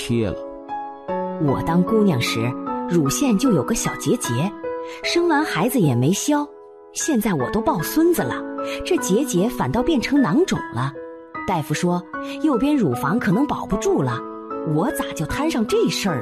切了。 我当姑娘时，乳腺就有个小结节，生完孩子也没消，现在我都抱孙子了，这结节反倒变成囊肿了。大夫说右边乳房可能保不住了，我咋就摊上这事儿了？